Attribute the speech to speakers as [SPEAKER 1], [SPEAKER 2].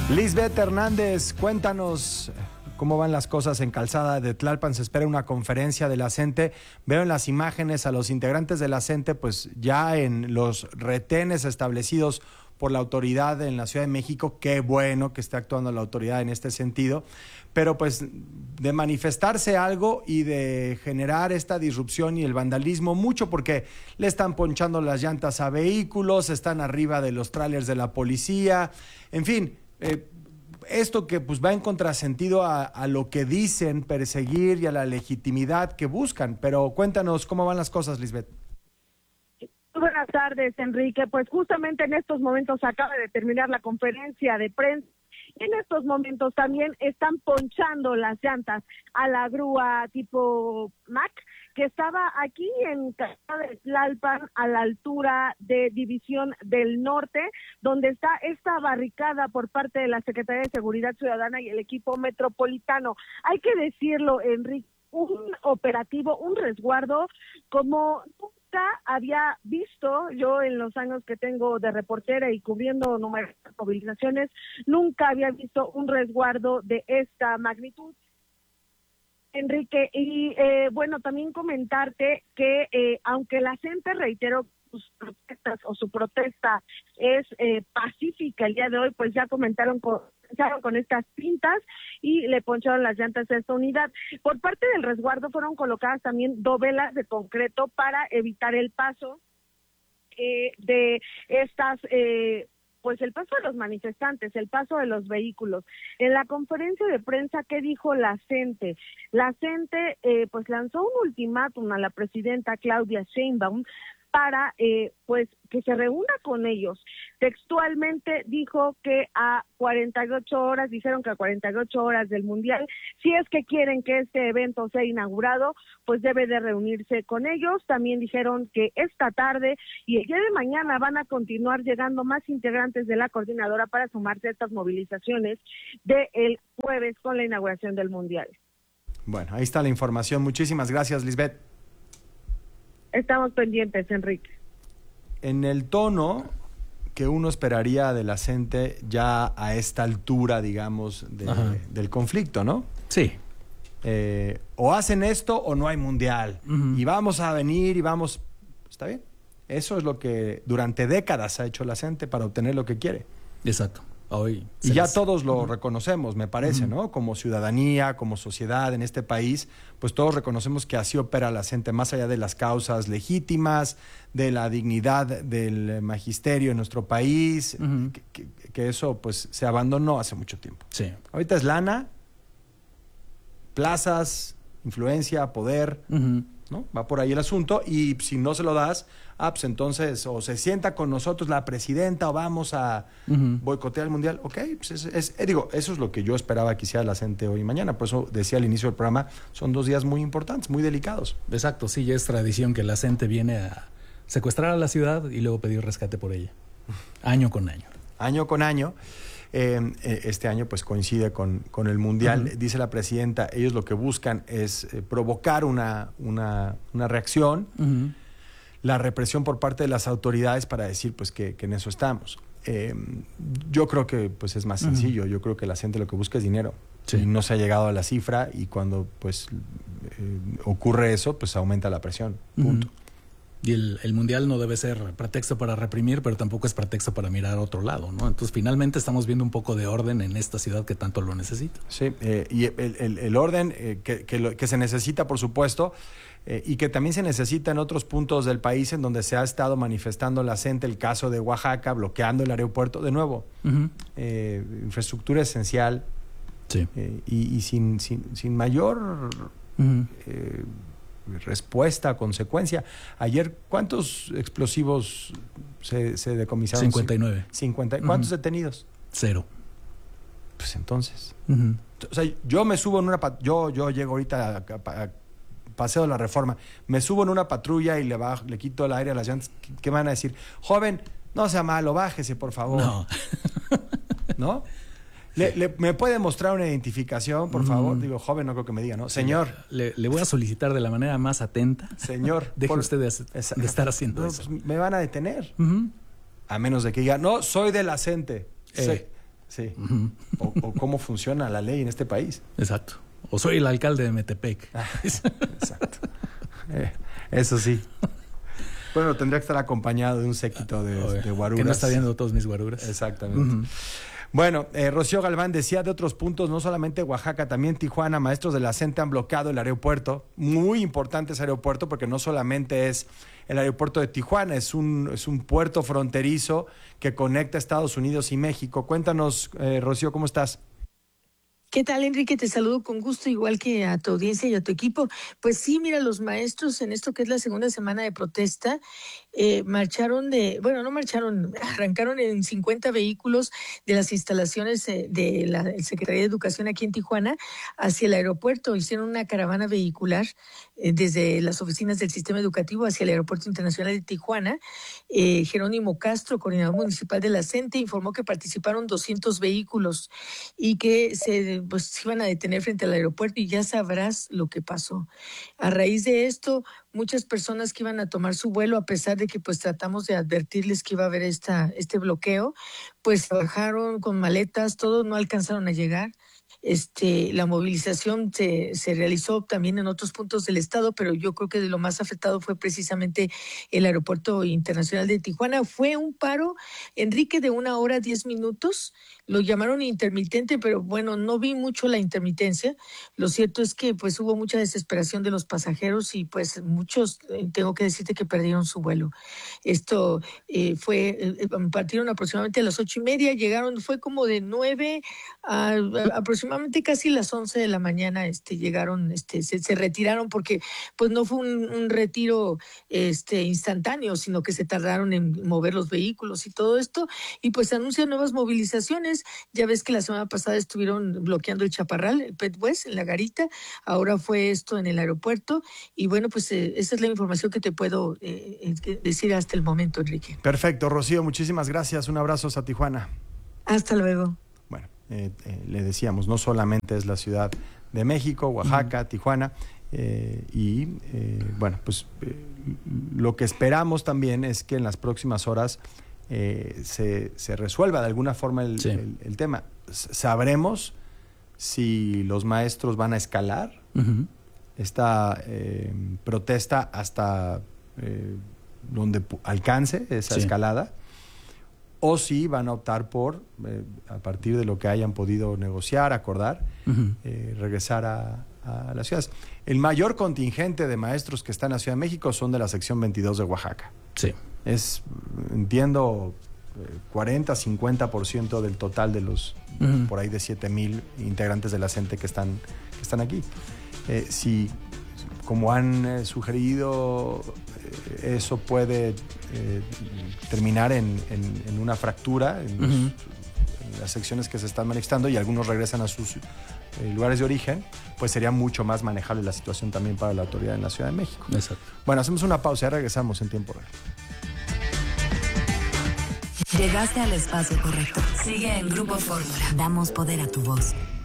[SPEAKER 1] Lisbeth Hernández, cuéntanos cómo van las cosas en Calzada de Tlalpan. Se espera una conferencia de la CENTE. Veo en las imágenes a los integrantes de la CENTE, pues ya en los retenes establecidos por la autoridad en la Ciudad de México. Qué bueno que esté actuando la autoridad en este sentido. Pero pues de manifestarse algo y de generar esta disrupción y el vandalismo, mucho porque le están ponchando las llantas a vehículos, están arriba de los tráilers de la policía, en fin. Esto que pues va en contrasentido a lo que dicen perseguir y a la legitimidad que buscan. Pero cuéntanos cómo van las cosas, Lisbeth.
[SPEAKER 2] Buenas tardes, Enrique. Pues justamente en estos momentos acaba de terminar la conferencia de prensa. En estos momentos también están ponchando las llantas a la grúa tipo Mack, que estaba aquí en Calzada de Tlalpan, a la altura de División del Norte, donde está esta barricada por parte de la Secretaría de Seguridad Ciudadana y el equipo metropolitano. Hay que decirlo, Enrique, un operativo, un resguardo como nunca había visto yo en los años que tengo de reportera y cubriendo numerosas movilizaciones. Nunca había visto un resguardo de esta magnitud, Enrique. Y bueno, también comentarte que aunque la gente reiteró sus protestas o su protesta es pacífica el día de hoy, pues ya comenzaron con estas pintas y le poncharon las llantas a esta unidad. Por parte del resguardo fueron colocadas también dovelas de concreto para evitar el paso de estas pues el paso de los manifestantes, el paso de los vehículos. En la conferencia de prensa, ¿qué dijo la CENTE? La CENTE pues lanzó un ultimátum a la presidenta Claudia Sheinbaum para pues que se reúna con ellos. Textualmente dijo que dijeron que a 48 horas del Mundial, si es que quieren que este evento sea inaugurado, pues debe de reunirse con ellos. También dijeron que esta tarde y el día de mañana van a continuar llegando más integrantes de la coordinadora para sumarse a estas movilizaciones del jueves con la inauguración del Mundial.
[SPEAKER 1] Bueno, ahí está la información. Muchísimas gracias, Lisbeth.
[SPEAKER 2] Estamos pendientes, Enrique.
[SPEAKER 1] En el tono que uno esperaría de la CENTE ya a esta altura, digamos, del conflicto, ¿no?
[SPEAKER 3] Sí.
[SPEAKER 1] O hacen esto o no hay mundial. Uh-huh. Y vamos a venir y vamos... ¿Está bien? Eso es lo que durante décadas ha hecho la CENTE para obtener lo que quiere.
[SPEAKER 3] Exacto. Hoy
[SPEAKER 1] y ya todos lo reconocemos, me parece, ¿no? Como ciudadanía, como sociedad en este país, pues todos reconocemos que así opera la CENTE, más allá de las causas legítimas, de la dignidad del magisterio en nuestro país, que eso pues se abandonó hace mucho tiempo.
[SPEAKER 3] Sí.
[SPEAKER 1] Ahorita es lana, plazas, influencia, poder, ¿no? Va por ahí el asunto, y si no se lo das, pues entonces o se sienta con nosotros la presidenta o vamos a boicotear el mundial. Ok, pues digo, eso es lo que yo esperaba que hiciera la CENTE hoy y mañana. Por eso decía al inicio del programa, son 2 días muy importantes, muy delicados.
[SPEAKER 3] Exacto, sí, ya es tradición que la CENTE viene a secuestrar a la ciudad y luego pedir rescate por ella, año con año.
[SPEAKER 1] Año con año. Este año pues coincide con el Mundial. Dice la presidenta, ellos lo que buscan es provocar una reacción, la represión por parte de las autoridades para decir pues que en eso estamos. Yo creo que pues es más sencillo. Yo creo que la gente lo que busca es dinero. Sí. Y no se ha llegado a la cifra, y cuando pues ocurre eso, pues aumenta la presión. Punto.
[SPEAKER 3] Y el Mundial no debe ser pretexto para reprimir, pero tampoco es pretexto para mirar a otro lado, ¿no? Entonces, finalmente estamos viendo un poco de orden en esta ciudad que tanto lo necesita.
[SPEAKER 1] Sí, y el orden que se necesita, por supuesto, y que también se necesita en otros puntos del país en donde se ha estado manifestando la CENTE, el caso de Oaxaca, bloqueando el aeropuerto, de nuevo, infraestructura esencial,
[SPEAKER 3] sí.
[SPEAKER 1] Y sin mayor... respuesta, consecuencia. Ayer, ¿cuántos explosivos se decomisaron?
[SPEAKER 3] 59.
[SPEAKER 1] 50. ¿Cuántos detenidos?
[SPEAKER 3] 0.
[SPEAKER 1] Pues entonces. O sea, yo me subo en una... Yo llego ahorita a Paseo de la Reforma, me subo en una patrulla y le quito el aire a las llantas. ¿Qué van a decir? Joven, no sea malo, bájese, por favor.
[SPEAKER 3] No.
[SPEAKER 1] ¿No? ¿Me puede mostrar una identificación, por favor? Digo, joven, no creo que me diga, ¿no? Señor.
[SPEAKER 3] Le voy a solicitar de la manera más atenta.
[SPEAKER 1] Señor.
[SPEAKER 3] Deje usted de estar haciendo eso.
[SPEAKER 1] Pues me van a detener. A menos de que diga, no, soy de la CENTE. Sí.
[SPEAKER 3] Uh-huh.
[SPEAKER 1] O cómo funciona la ley en este país.
[SPEAKER 3] Exacto. O soy el alcalde de Metepec.
[SPEAKER 1] Exacto. Eso sí. Bueno, tendría que estar acompañado de un séquito de guaruras.
[SPEAKER 3] Que no está viendo todos mis guaruras.
[SPEAKER 1] Exactamente. Uh-huh. Bueno, Rocío Galván decía de otros puntos, no solamente Oaxaca, también Tijuana, maestros de la CENTE han bloqueado el aeropuerto. Muy importante ese aeropuerto porque no solamente es el aeropuerto de Tijuana, es un puerto fronterizo que conecta Estados Unidos y México. Cuéntanos, Rocío, ¿cómo estás?
[SPEAKER 4] ¿Qué tal, Enrique? Te saludo con gusto, igual que a tu audiencia y a tu equipo. Pues sí, mira, los maestros en esto que es la segunda semana de protesta, arrancaron en 50 vehículos de las instalaciones de la Secretaría de Educación aquí en Tijuana hacia el aeropuerto. Hicieron una caravana vehicular desde las oficinas del sistema educativo hacia el Aeropuerto Internacional de Tijuana. Jerónimo Castro, coordinador municipal de la CENTE, informó que participaron 200 vehículos y que se iban a detener frente al aeropuerto y ya sabrás lo que pasó. A raíz de esto, muchas personas que iban a tomar su vuelo, a pesar de que pues tratamos de advertirles que iba a haber este bloqueo, pues bajaron con maletas, todos no alcanzaron a llegar. La movilización se realizó también en otros puntos del estado, pero yo creo que de lo más afectado fue precisamente el Aeropuerto Internacional de Tijuana. Fue un paro, Enrique, de 1 hora 10 minutos. Lo llamaron intermitente, pero bueno, no vi mucho la intermitencia. Lo cierto es que pues hubo mucha desesperación de los pasajeros y pues muchos, tengo que decirte que perdieron su vuelo. Esto partieron aproximadamente a las 8:30, llegaron, fue como de 9 a aproximadamente casi las 11 de la mañana llegaron, se retiraron porque pues no fue un retiro instantáneo, sino que se tardaron en mover los vehículos y todo esto, y pues anuncian nuevas movilizaciones. Ya ves que la semana pasada estuvieron bloqueando el Chaparral, el Pet West, en la Garita, ahora fue esto en el aeropuerto, y bueno, pues esa es la información que te puedo decir hasta el momento, Enrique.
[SPEAKER 1] Perfecto, Rocío, muchísimas gracias, un abrazo a Tijuana.
[SPEAKER 4] Hasta luego.
[SPEAKER 1] Bueno, le decíamos, no solamente es la Ciudad de México, Oaxaca, Tijuana, lo que esperamos también es que en las próximas horas se resuelva de alguna forma el tema. Sabremos si los maestros van a escalar esta protesta hasta donde alcance esa escalada, o si van a optar por, a partir de lo que hayan podido negociar, acordar, regresar a las ciudades. El mayor contingente de maestros que está en la Ciudad de México son de la sección 22 de Oaxaca.
[SPEAKER 3] Sí.
[SPEAKER 1] Es, entiendo, 40-50% del total de los por ahí de 7,000 integrantes de la CENTE que están aquí. Si, como han sugerido, eso puede terminar en una fractura en las secciones que se están manifestando y algunos regresan a sus lugares de origen, pues sería mucho más manejable la situación también para la autoridad en la Ciudad de México.
[SPEAKER 3] Exacto.
[SPEAKER 1] Bueno, hacemos una pausa y regresamos en tiempo real.
[SPEAKER 5] Llegaste al espacio correcto. Sigue en Grupo Fórmula. Damos poder a tu voz.